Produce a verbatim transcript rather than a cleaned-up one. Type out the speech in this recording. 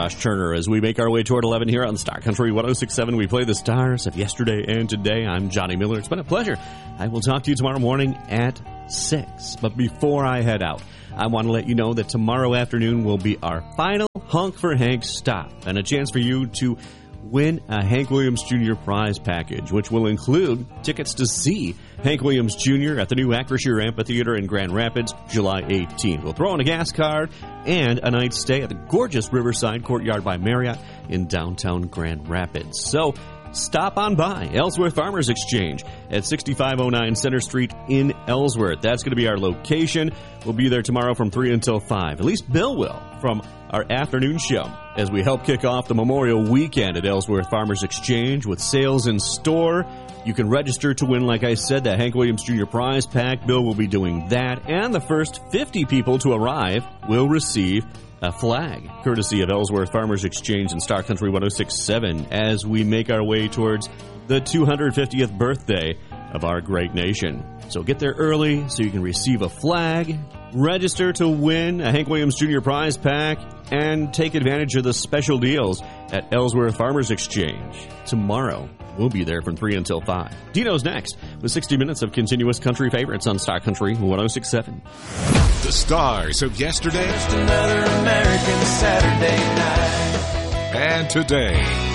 Josh Turner as we make our way toward eleven here on Star Country one oh six point seven. We play the stars of yesterday and today. I'm Johnny Miller. It's been a pleasure. I will talk to you tomorrow morning at six. But before I head out, I want to let you know that tomorrow afternoon will be our final Honk for Hank stop and a chance for you to win a Hank Williams Junior prize package, which will include tickets to see Hank Williams Junior at the new Acrisure Amphitheater in Grand Rapids, July eighteenth. We'll throw in a gas card and a night's stay at the gorgeous Riverside Courtyard by Marriott in downtown Grand Rapids. So stop on by Ellsworth Farmers Exchange at sixty-five oh nine Center Street in Ellsworth. That's going to be our location. We'll be there tomorrow from three until five. At least Bill will from our afternoon show as we help kick off the Memorial Weekend at Ellsworth Farmers Exchange with sales in store. You can register to win, like I said, that Hank Williams Junior prize pack. Bill will be doing that, and the first fifty people to arrive will receive a flag, courtesy of Ellsworth Farmers Exchange and Star Country one oh six point seven as we make our way towards the two hundred fiftieth birthday of our great nation. So get there early so you can receive a flag, register to win a Hank Williams Junior prize pack, and take advantage of the special deals at Ellsworth Farmers Exchange. Tomorrow, we'll be there from three until five. Dino's next with sixty minutes of continuous country favorites on Star Country one oh six point seven. The stars of yesterday. Just another American Saturday night. And today.